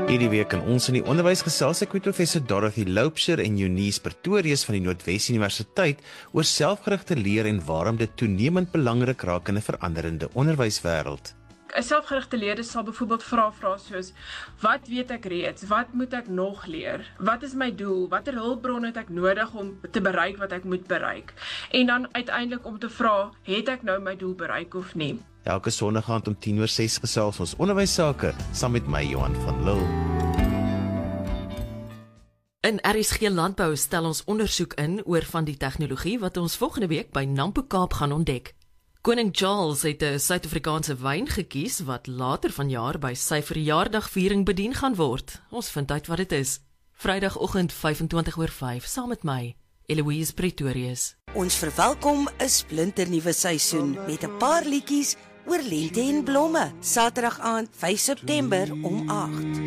Hierdie week in ons in die onderwys gesels ek met professor Dorothy Loubser en Eunice Pretorius van die Noordwes Universiteit oor selfgerigte leer en waarom dit toenemend belangrik raak in 'n veranderende onderwyswêreld. 'n Selfgerigte leerder sal byvoorbeeld vrae soos: wat weet ek reeds? Wat moet ek nog leer? Wat is my doel? Watter hulpbronne het ek nodig om te bereik wat ek moet bereik? En dan uiteindelik om te vra, het ek nou my doel bereik of nie? Elke Sondag aand om 6:10 gesels ons onderwysake saam met my Johan van Lille. In RSG Landbou stel ons ondersoek in oor van die tegnologie wat ons volgende week by Nampo Kaap gaan ontdek. Koning Charles het 'n Suid-Afrikaanse wyn gekies wat later vanjaar by sy verjaardagviering bedien gaan word. Ons vind uit wat dit is. Vrydagoggend 25:05 saam met my, Eloise Pretorius. Ons verwelkom 'n splinternuwe seisoen met 'n paar liedjies oor lente en blomme. Saterdag aand 5 September om 8.